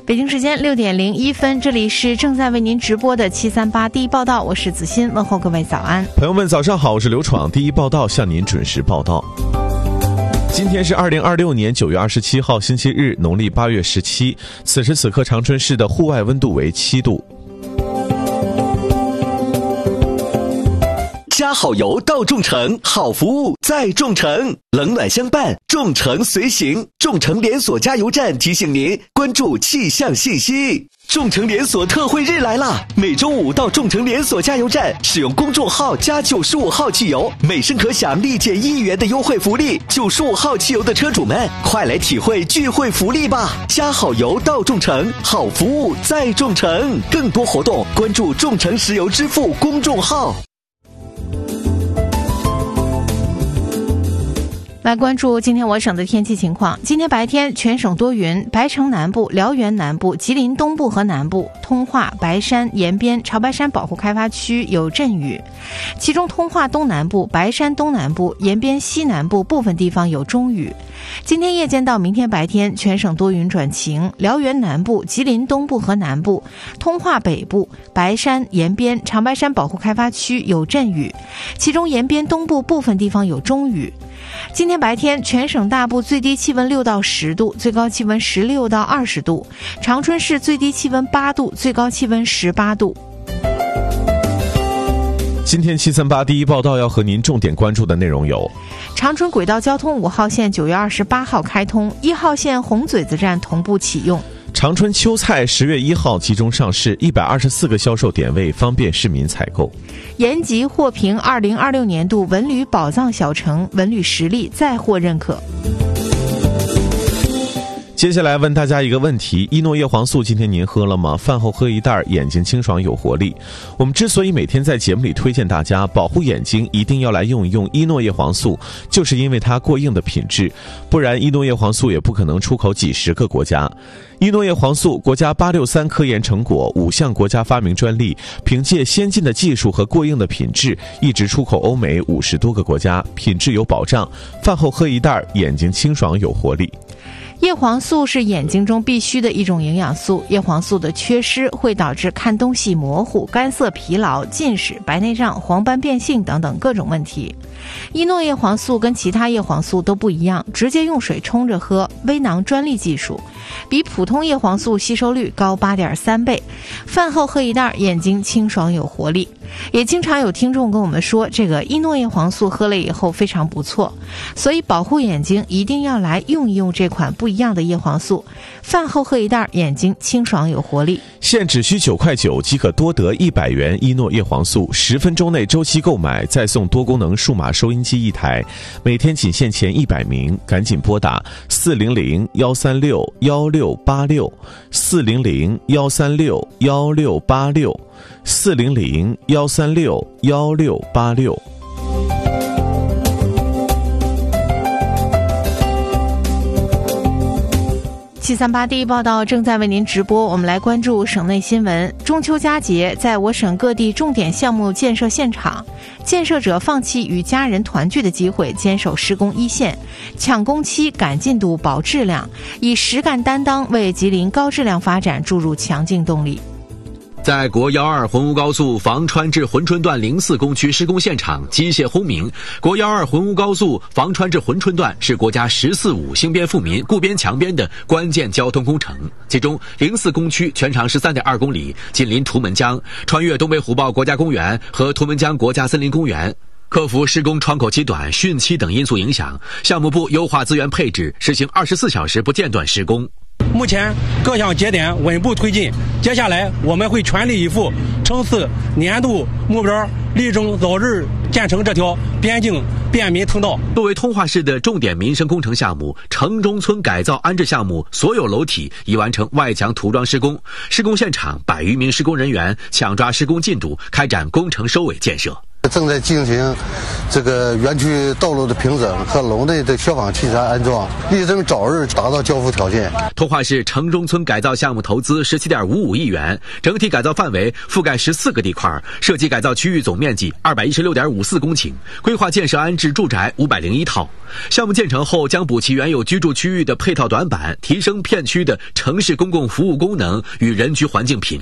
北京时间6点01分，这里是正在为您直播的738第一报道，我是子欣，问候各位早安。 朋友们早上好，我是刘闯，第一报道向您准时报道。今天是2026年9月27号星期日，农历8月17，此时此刻长春市的户外温度为7度。 加好油到众诚，好服务在众诚，冷暖相伴，众诚随行。众诚连锁加油站提醒您关注气象信息。众诚连锁特惠日来啦！每周五到众诚连锁加油站使用公众号加95号汽油，每升可享立减1元的优惠福利。95号汽油的车主们，快来体会聚会福利吧！加好油到众诚，好服务在众诚。更多活动关注众诚石油支付公众号。 来关注今天我省的天气情况。今天白天全省多云，白城南部、辽源南部、吉林东部和南部、通化、白山、延边、长白山保护开发区有阵雨，其中通化东南部、白山东南部、延边西南部部分地方有中雨。今天夜间到明天白天全省多云转晴，辽源南部、吉林东部和南部、通化北部、白山、延边、长白山保护开发区有阵雨，其中延边东部部分地方有中雨。今天白天全省大部最低气温6到10度，最高气温16到20度，长春市最低气温8度，最高气温18度。 今天738第一报道要和您重点关注的内容有： 长春轨道交通5号线9月28号开通，1号线红嘴子站同步启用。 长春秋菜10月1号集中上市，124个销售点位，方便市民采购。 延吉获评2026年度文旅宝藏小城，文旅实力再获认可。 接下来问大家一个问题，依诺叶黄素今天您喝了吗？饭后喝一袋，眼睛清爽有活力。我们之所以每天在节目里推荐大家保护眼睛一定要来用一用依诺叶黄素，就是因为它过硬的品质，不然依诺叶黄素也不可能出口几十个国家。依诺叶黄素国家863科研成果，5项国家发明专利，凭借先进的技术和过硬的品质，一直出口欧美50多个国家，品质有保障。饭后喝一袋，眼睛清爽有活力。 叶黄素是眼睛中必须的一种营养素，叶黄素的缺失会导致看东西模糊、干涩疲劳、近视、白内障、黄斑变性等等各种问题。依诺叶黄素跟其他叶黄素都不一样，直接用水冲着喝，微囊专利技术，比普通叶黄素吸收率高8.3倍。饭后喝一袋，眼睛清爽有活力。也经常有听众跟我们说，这个依诺叶黄素喝了以后非常不错，所以保护眼睛一定要来用一用这款不一样的叶黄素。饭后喝一袋，眼睛清爽有活力。 现只需9块9即可多得100元依诺叶黄素，10分钟内周期购买，再送多功能数码收音机1台，每天仅限前100名，赶紧拨打400-136-1686 400-136-1686 400-136-1686。 738第一报道正在为您直播，我们来关注省内新闻。中秋佳节，在我省各地重点项目建设现场，建设者放弃与家人团聚的机会，坚守施工一线，抢工期、赶进度、保质量，以实干担当为吉林高质量发展注入强劲动力。 在国112浑吴高速房川至珲春段04工区施工现场，机械轰鸣。国112浑吴高速房川至珲春段是国家“1045”兴边富民、固边强边的关键交通工程，其中04工区全长13.2公里，紧邻图门江，穿越东北虎豹国家公园和图门江国家森林公园。克服施工窗口期短、汛期等因素影响，项目部优化资源配置，实行24小时不间断施工。 目前各项节点稳步推进，接下来我们会全力以赴冲刺年度目标，力争早日建成这条边境便民通道。 作为通化市的重点民生工程项目，城中村改造安置项目所有楼体已完成外墙涂装施工，施工现场100余名施工人员抢抓施工进度，开展工程收尾建设。 正在进行这个园区道路的平整和楼内的消防器材安装，力争早日达到交付条件。 通化市城中村改造项目投资17.55亿元，整体改造范围覆盖14个地块，涉及改造区域总面积216.54公顷，规划建设安置住宅501套。项目建成后，将补齐原有居住区域的配套短板，提升片区的城市公共服务功能与人居环境品质。